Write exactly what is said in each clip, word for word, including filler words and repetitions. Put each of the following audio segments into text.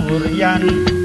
pamuryan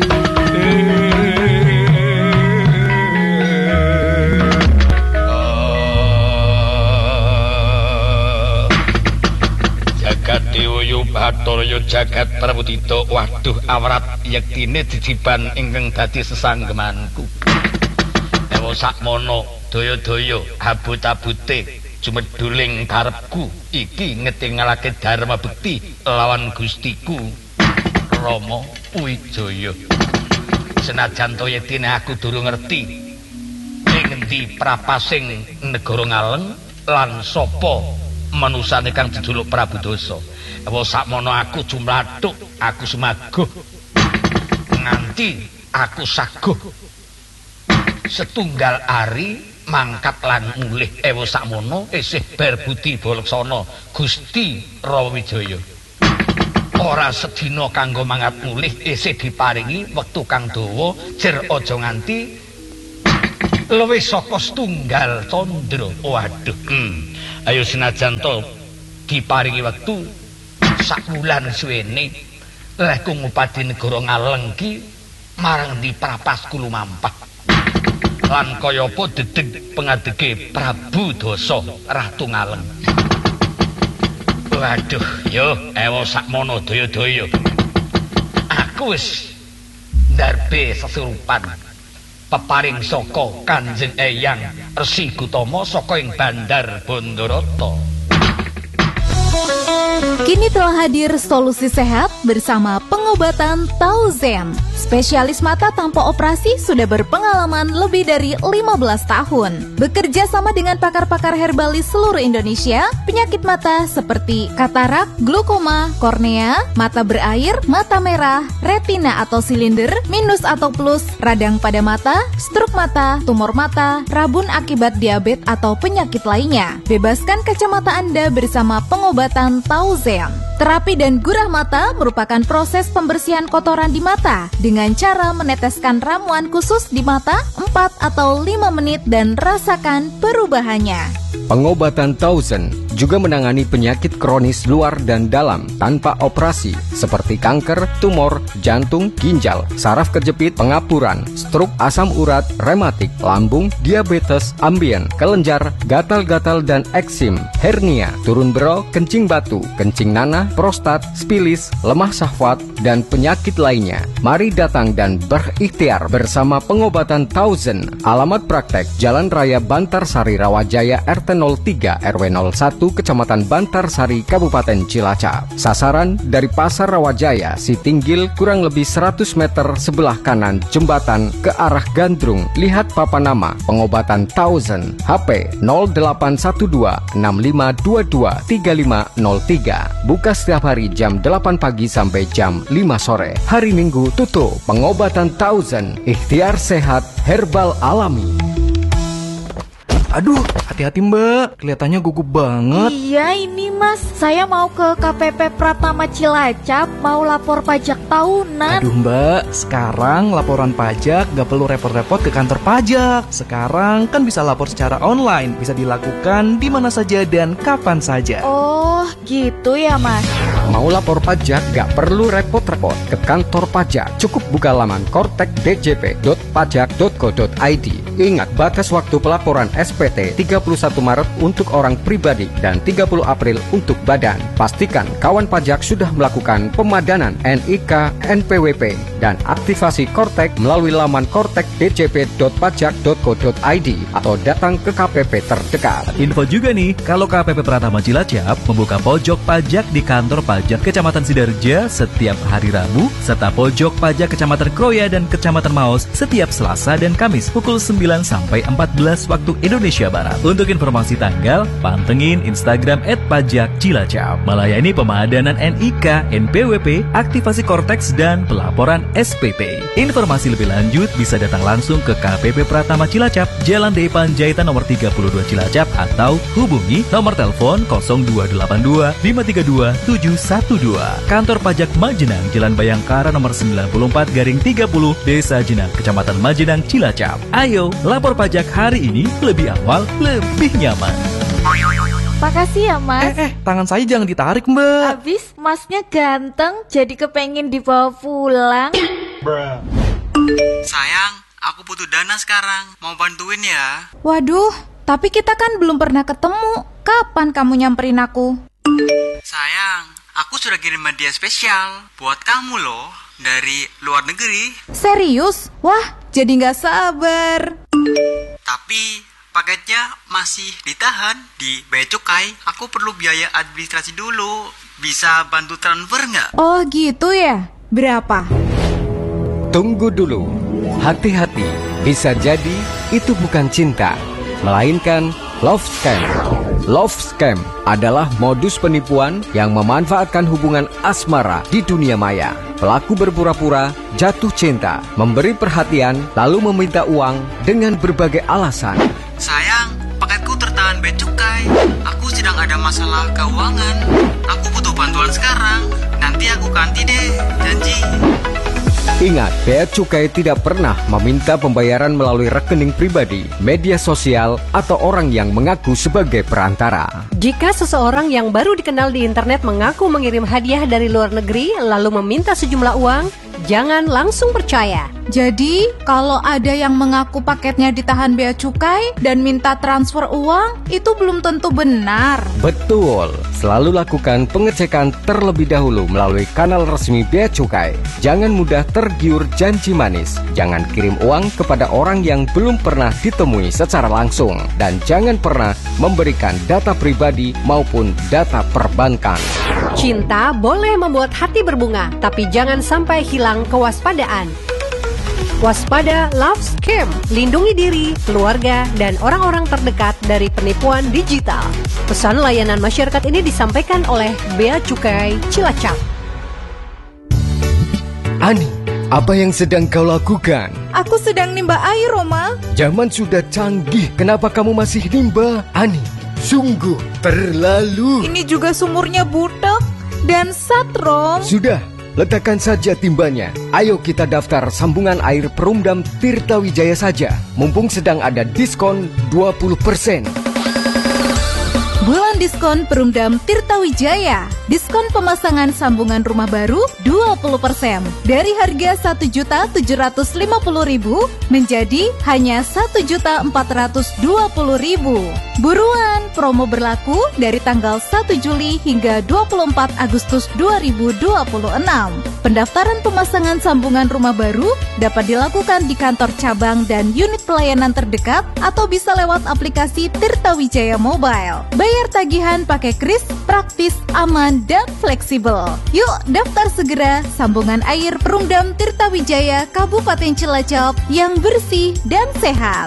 jagat dewa bathara ya jagat prabudita. Waduh awrat yektine dijiban ingkang dadi sesanggemanku. Ewa sakmono daya-daya abut-abute jumeduling karepku iki ngetingalake dharma bekti lawan gustiku Rama Wijaya. Senajan to yetine aku durung ngerti ing endi prapasing negara Ngaleng lan sapa manusane kang dijuluk Prabu Dasa. Apa sakmono aku jumlathuk, aku semaguh nganti aku saguh setunggal ari mangkat lan mulih. Ewa sakmono isih berbudi balaksana Gusti Rawijaya. Ora sedina kanggo mangat mulih isih diparingi wektu kang dawa jer aja nganti luwih saka setunggal candra. Waduh. Hmm. Ayo senajan to diparingi wektu sak wulan suwene leh ku ngupadi negara Ngaleng ki marang di prapasku lumampah. Lan kaya apa dedeg pengadege Prabu Dasa Ratu Ngaleng. Waduh, yo ewa sakmono daya-daya. Aku wis ndarbe sesurupan peparing saka Kanjeng Eyang Resi Gutama saka ing Bandar Bandarata. Kini telah hadir solusi sehat bersama pengobatan Tauzen. Spesialis mata tanpa operasi sudah berpengalaman lebih dari lima belas tahun. Bekerja sama dengan pakar-pakar herbalis seluruh Indonesia, penyakit mata seperti katarak, glaukoma, kornea, mata berair, mata merah, retina atau silinder, minus atau plus, radang pada mata, stroke mata, tumor mata, rabun akibat diabetes atau penyakit lainnya. Bebaskan kacamata Anda bersama pengobatan Tauzen. Terapi dan gurah mata merupakan proses pembersihan kotoran di mata dengan cara meneteskan ramuan khusus di mata empat atau lima menit dan rasakan perubahannya. Pengobatan Tauzen juga menangani penyakit kronis luar dan dalam tanpa operasi seperti kanker, tumor, jantung, ginjal, saraf kejepit, pengapuran, stroke, asam urat, rematik, lambung, diabetes, ambien, kelenjar, gatal-gatal dan eksim, hernia, turun bero, kencing batu, kencing nanah, prostat, spilis, lemah syahwat, dan penyakit lainnya. Mari datang dan berikhtiar bersama pengobatan Tauzen. Alamat praktek Jalan Raya Bantarsari Rawajaya R T nol tiga R W nol satu Kecamatan Bantarsari Kabupaten Cilacap. Sasaran dari Pasar Rawajaya Sitinggil kurang lebih seratus meter sebelah kanan jembatan ke arah Gandrung. Lihat papan nama pengobatan Tauzen. H P nol delapan satu dua enam lima dua dua tiga lima nol tiga. Buka setiap hari jam delapan pagi sampai jam lima sore. Hari Minggu tutup. Pengobatan Tauzen. Ikhtiar sehat herbal alami. Aduh, hati-hati mbak, kelihatannya gugup banget. Iya ini mas, saya mau ke K P P Pratama Cilacap, mau lapor pajak tahunan. Aduh mbak, sekarang laporan pajak gak perlu repot-repot ke kantor pajak. Sekarang kan bisa lapor secara online, bisa dilakukan di mana saja dan kapan saja. Oh gitu ya mas. Mau lapor pajak gak perlu repot-repot ke kantor pajak. Cukup buka laman kortek d j p dot pajak dot co dot i d. Ingat batas waktu pelaporan S P T tiga puluh satu Maret untuk orang pribadi dan tiga puluh April untuk badan. Pastikan kawan pajak sudah melakukan pemadanan N I K, N P W P, dan aktivasi Kortek melalui laman kortek d j p dot pajak dot co dot i d atau datang ke K P P terdekat. Info juga nih, kalau K P P Pratama Cilacap membuka pojok pajak di kantor pajak Kecamatan Sidarja setiap hari Rabu, serta pojok pajak Kecamatan Kroya dan Kecamatan Maos setiap Selasa dan Kamis pukul sembilan sampai empat belas waktu Indonesia Barat. Untuk informasi tanggal, pantengin Instagram et pajak cilacap. Melayani pemadanan N I K, N P W P, aktivasi Kortex, dan pelaporan S P P. Informasi lebih lanjut bisa datang langsung ke K P P Pratama Cilacap, Jalan D Panjaitan nomor tiga puluh dua Cilacap, atau hubungi nomor telepon nol dua delapan dua lima tiga dua tujuh satu dua. Kantor Pajak Majenang, Jalan Bayangkara nomor sembilan puluh empat garing tiga puluh, Desa Jenang, Kecamatan Majenang, Cilacap. Ayo, lapor pajak hari ini lebih awal, lebih nyaman. Makasih ya mas. Eh, eh, tangan saya jangan ditarik mbak. Abis masnya ganteng, jadi kepengen dibawa pulang. Sayang, aku butuh dana sekarang. Mau bantuin ya? Waduh, tapi kita kan belum pernah ketemu. Kapan kamu nyamperin aku? Sayang, aku sudah kirim hadiah spesial buat kamu loh, dari luar negeri. Serius? Wah, jadi nggak sabar. Tapi paketnya masih ditahan di Bea Cukai. Aku perlu biaya administrasi dulu. Bisa bantu transfer nggak? Oh gitu ya? Berapa? Tunggu dulu. Hati-hati, bisa jadi itu bukan cinta, melainkan love scam. Love scam adalah modus penipuan yang memanfaatkan hubungan asmara di dunia maya. Pelaku berpura-pura jatuh cinta, memberi perhatian, lalu meminta uang dengan berbagai alasan. Sayang, paketku tertahan Bea Cukai. Aku sedang ada masalah keuangan. Aku butuh bantuan sekarang. Nanti aku ganti deh, janji. Ingat, Bea Cukai tidak pernah meminta pembayaran melalui rekening pribadi, media sosial, atau orang yang mengaku sebagai perantara. Jika seseorang yang baru dikenal di internet mengaku mengirim hadiah dari luar negeri lalu meminta sejumlah uang, jangan langsung percaya. Jadi, kalau ada yang mengaku paketnya ditahan Bea Cukai dan minta transfer uang, itu belum tentu benar. Betul, selalu lakukan pengecekan terlebih dahulu melalui kanal resmi Bea Cukai. Jangan mudah tergiur janji manis. Jangan kirim uang kepada orang yang belum pernah ditemui secara langsung. Dan jangan pernah memberikan data pribadi maupun data perbankan. Cinta boleh membuat hati berbunga, tapi jangan sampai hilang kewaspadaan. Waspada love scam, lindungi diri, keluarga, dan orang-orang terdekat dari penipuan digital. Pesan layanan masyarakat ini disampaikan oleh Bea Cukai Cilacap. Ani, apa yang sedang kau lakukan? Aku sedang nimba air, Roma. Zaman sudah canggih, kenapa kamu masih nimba? Ani, sungguh terlalu. Ini juga sumurnya butek dan satrom. Sudah, letakkan saja timbanya. Ayo kita daftar sambungan air Perumdam Tirta Wijaya saja. Mumpung sedang ada diskon dua puluh persen. Bulan diskon Perumdam Tirta Wijaya. Diskon pemasangan sambungan rumah baru dua puluh persen. Dari harga satu juta tujuh ratus lima puluh ribu menjadi hanya satu juta empat ratus dua puluh ribu. Buruan, promo berlaku dari tanggal satu Juli hingga dua puluh empat Agustus dua ribu dua puluh enam. Pendaftaran pemasangan sambungan rumah baru dapat dilakukan di kantor cabang dan unit pelayanan terdekat atau bisa lewat aplikasi Tirta Wijaya Mobile. Bayar tagihan pakai kris, praktis, aman, dan fleksibel. Yuk daftar segera sambungan air Perumdam Tirta Wijaya Kabupaten Cilacap yang bersih dan sehat.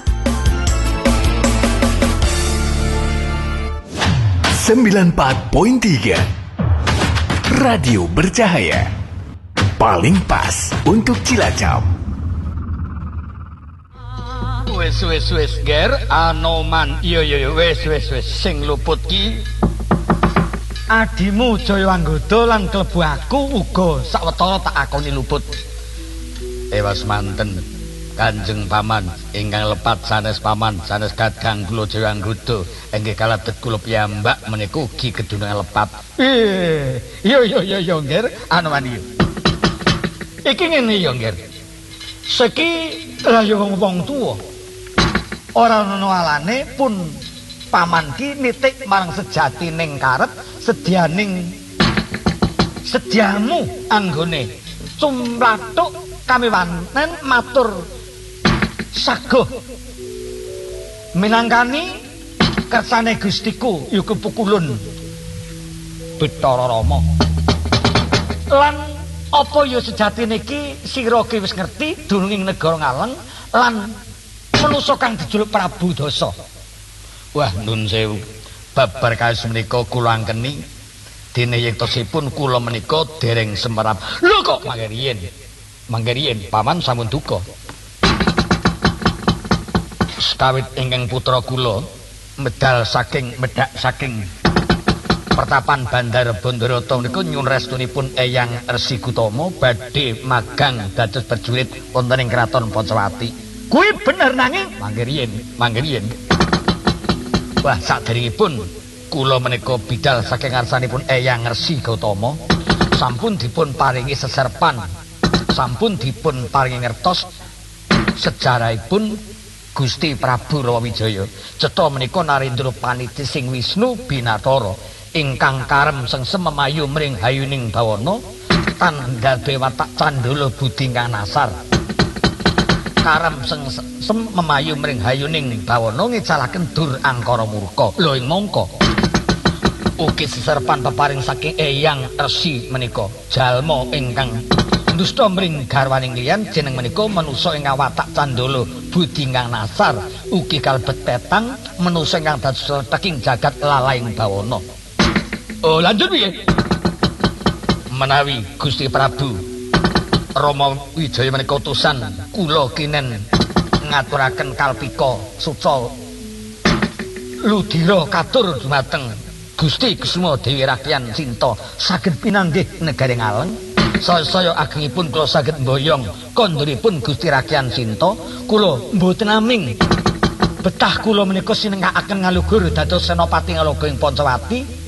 sembilan puluh empat koma tiga Radio Bercahaya, paling pas untuk Cilacap. Wes wes wes ger anoman iya iya wes wes wes sing luput ki adimu Jaya Anggada lan klebu aku uga sawetara tak akoni luput. Ewas manten Kanjeng Paman ingkang lepat sanes paman sanes kadang kula Jaya Anggada inggih kalebet kula piyambak menika ugi kedunungan lepat. Eh iya iya iya iya ger anoman iya. Iki ngene ya ger. Seki lha yo wong tuwa. Ora ono alane pun paman ki nitik marang sejatining karep sedyaning sedyamu anggone cumlathuk kamiwanen matur saguh minangkani kersane Gustiku yuku pukulun Bathara Rama lan apa ya sejatine iki sira ki wis ngerti dununging negara Ngaleng lan manusa kang dijuluk Prabu Dasa. Wah nun sewu babar kados menika kula angkeni dene yektosipun kula menika dereng semerap. Lho kok mangke riyen mangke riyen paman sampun duka. Sekawit ingkang putra kula medal saking medhak saking Pertapan Bandar Bandarata menika nyuwun restunipun Eyang Resi Gutama badhe magang dados prajurit wonten ing Kraton Pancawati. Kuwi bener nanging mangke riyen, mangke riyen. Wah, saderengipun kula menika bidal saking ngarsanipun Eyang Resi Gautama sampun dipun paringi seserpan, sampun dipun paringi ngertos sejarahipun Gusti Prabu Rawawijaya. Cetha menika Narendra Paniti sing Wisnu Binathara ingkang karem sengsem memayu mring hayuning bawana tanggal dewatak Candala budi kang nasar. Karem sengsem memayu mring hayuning bawana ngicalaken dur angkara murka. Lho ing mangka ugi seserpan peparing saking Eyang Resi menika jalma ingkang dusta mring garwaning liyan jeneng menika manusa ing watak Candala budi kang nasar ugi kalebet petang manusa ingkang dados letheking jagat lalaing bawana. Oh lanjut piye? Menawi Gusti Prabu Rama Wijaya menika utusan kula kinen ngaturaken kalpika suca ludira katur dumateng Gusti Kusuma Dewi Rakyan Cinta saged pinanggih negari ngaleng. Saya agengipun kula saged mboyong konduripun Gusti Rakyan Cinta. Kula mboten naming betah kula menika sinengakaken ngalugur dados senopati ngaloga ing Pancawati.